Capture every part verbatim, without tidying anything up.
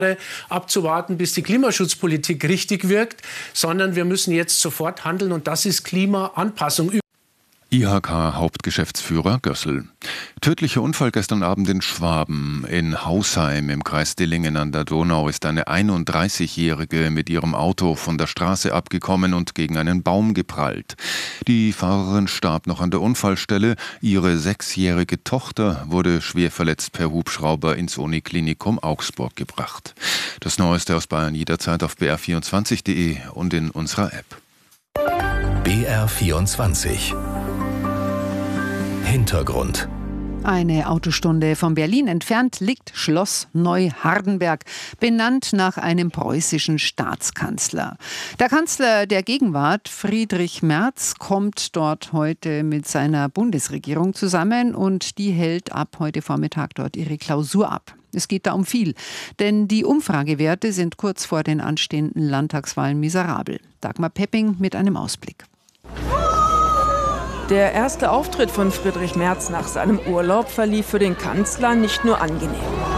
abzuwarten, bis die Klimaschutzpolitik richtig wirkt, sondern wir müssen jetzt sofort handeln und das ist Klimaanpassung. I H K-Hauptgeschäftsführer Gössel. Tödlicher Unfall gestern Abend in Schwaben. In Hausheim im Kreis Dillingen an der Donau ist eine einunddreißigjährige mit ihrem Auto von der Straße abgekommen und gegen einen Baum geprallt. Die Fahrerin starb noch an der Unfallstelle. Ihre sechsjährige Tochter wurde schwer verletzt per Hubschrauber ins Uniklinikum Augsburg gebracht. Das Neueste aus Bayern jederzeit auf b r vierundzwanzig punkt de und in unserer App. B R vierundzwanzig Hintergrund. Eine Autostunde von Berlin entfernt liegt Schloss Neuhardenberg, benannt nach einem preußischen Staatskanzler. Der Kanzler der Gegenwart, Friedrich Merz, kommt dort heute mit seiner Bundesregierung zusammen und die hält ab heute Vormittag dort ihre Klausur ab. Es geht da um viel, denn die Umfragewerte sind kurz vor den anstehenden Landtagswahlen miserabel. Dagmar Pepping mit einem Ausblick. Der erste Auftritt von Friedrich Merz nach seinem Urlaub verlief für den Kanzler nicht nur angenehm.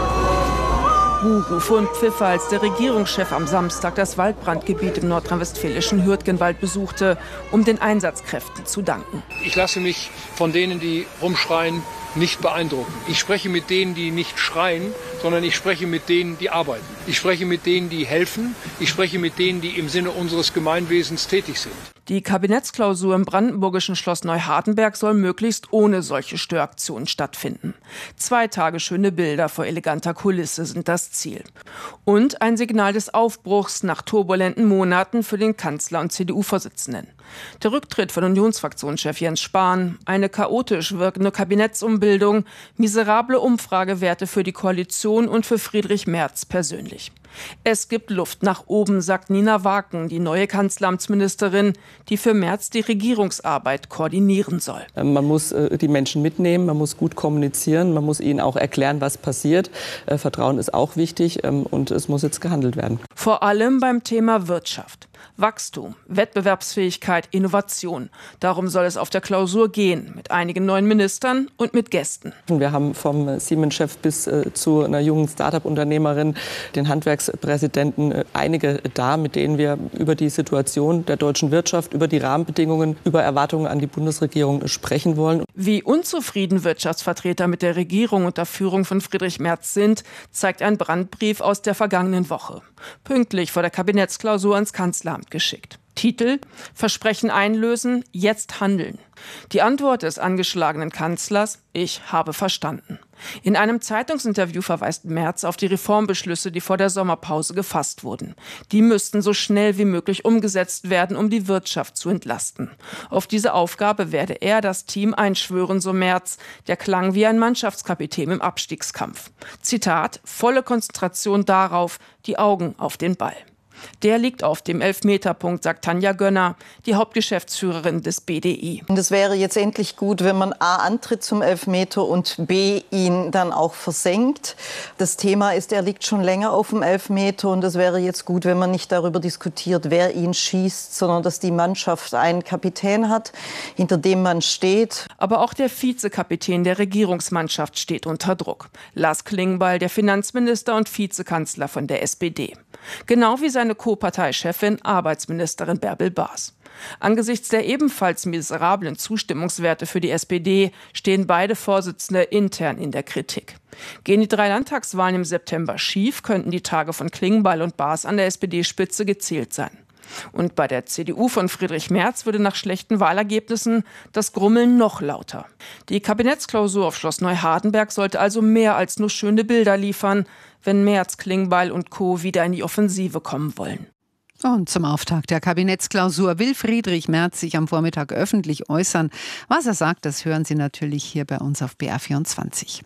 Buhrufe und Pfiffe, als der Regierungschef am Samstag das Waldbrandgebiet im nordrhein-westfälischen Hürtgenwald besuchte, um den Einsatzkräften zu danken. Ich lasse mich von denen, die rumschreien, nicht beeindrucken. Ich spreche mit denen, die nicht schreien, sondern ich spreche mit denen, die arbeiten. Ich spreche mit denen, die helfen. Ich spreche mit denen, die im Sinne unseres Gemeinwesens tätig sind. Die Kabinettsklausur im brandenburgischen Schloss Neuhardenberg soll möglichst ohne solche Störaktionen stattfinden. Zwei Tage schöne Bilder vor eleganter Kulisse sind das Ziel. Und ein Signal des Aufbruchs nach turbulenten Monaten für den Kanzler und C D U-Vorsitzenden. Der Rücktritt von Unionsfraktionschef Jens Spahn, eine chaotisch wirkende Kabinettsumbildung, miserable Umfragewerte für die Koalition und für Friedrich Merz persönlich. Es gibt Luft nach oben, sagt Nina Waken, die neue Kanzleramtsministerin, die für Merz die Regierungsarbeit koordinieren soll. Man muss die Menschen mitnehmen, man muss gut kommunizieren, man muss ihnen auch erklären, was passiert. Vertrauen ist auch wichtig und es muss jetzt gehandelt werden. Vor allem beim Thema Wirtschaft. Wachstum, Wettbewerbsfähigkeit, Innovation. Darum soll es auf der Klausur gehen, mit einigen neuen Ministern und mit Gästen. Wir haben vom Siemens-Chef bis äh, zu einer jungen Start-up-Unternehmerin, den Handwerkspräsidenten, äh, einige da, mit denen wir über die Situation der deutschen Wirtschaft, über die Rahmenbedingungen, über Erwartungen an die Bundesregierung sprechen wollen. Wie unzufrieden Wirtschaftsvertreter mit der Regierung unter Führung von Friedrich Merz sind, zeigt ein Brandbrief aus der vergangenen Woche. Pünktlich vor der Kabinettsklausur ans Kanzleramt geschickt. Titel: Versprechen einlösen, jetzt handeln. Die Antwort des angeschlagenen Kanzlers: Ich habe verstanden. In einem Zeitungsinterview verweist Merz auf die Reformbeschlüsse, die vor der Sommerpause gefasst wurden. Die müssten so schnell wie möglich umgesetzt werden, um die Wirtschaft zu entlasten. Auf diese Aufgabe werde er das Team einschwören, so Merz. Der klang wie ein Mannschaftskapitän im Abstiegskampf. Zitat: Volle Konzentration darauf, die Augen auf den Ball. Der liegt auf dem Elfmeterpunkt, sagt Tanja Gönner, die Hauptgeschäftsführerin des B D I. Und es wäre jetzt endlich gut, wenn man A, antritt zum Elfmeter und B, ihn dann auch versenkt. Das Thema ist, er liegt schon länger auf dem Elfmeter und es wäre jetzt gut, wenn man nicht darüber diskutiert, wer ihn schießt, sondern dass die Mannschaft einen Kapitän hat, hinter dem man steht. Aber auch der Vizekapitän der Regierungsmannschaft steht unter Druck. Lars Klingbeil, der Finanzminister und Vizekanzler von der S P D. Genau wie seine Co-Parteichefin, Arbeitsministerin Bärbel Baas. Angesichts der ebenfalls miserablen Zustimmungswerte für die S P D stehen beide Vorsitzende intern in der Kritik. Gehen die drei Landtagswahlen im September schief, könnten die Tage von Klingbeil und Baas an der S P D-Spitze gezählt sein. Und bei der C D U von Friedrich Merz würde nach schlechten Wahlergebnissen das Grummeln noch lauter. Die Kabinettsklausur auf Schloss Neuhardenberg sollte also mehr als nur schöne Bilder liefern, wenn Merz, Klingbeil und Co. wieder in die Offensive kommen wollen. Und zum Auftakt der Kabinettsklausur will Friedrich Merz sich am Vormittag öffentlich äußern. Was er sagt, das hören Sie natürlich hier bei uns auf B R vierundzwanzig.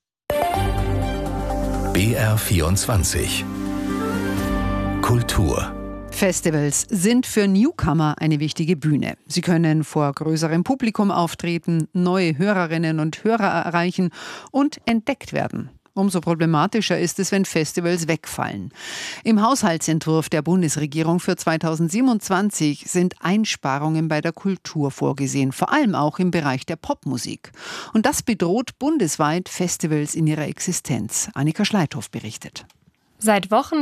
B R vierundzwanzig Kultur. Festivals sind für Newcomer eine wichtige Bühne. Sie können vor größerem Publikum auftreten, neue Hörerinnen und Hörer erreichen und entdeckt werden. Umso problematischer ist es, wenn Festivals wegfallen. Im Haushaltsentwurf der Bundesregierung für zweitausendsiebenundzwanzig sind Einsparungen bei der Kultur vorgesehen, vor allem auch im Bereich der Popmusik. Und das bedroht bundesweit Festivals in ihrer Existenz. Annika Schleithoff berichtet. Seit Wochen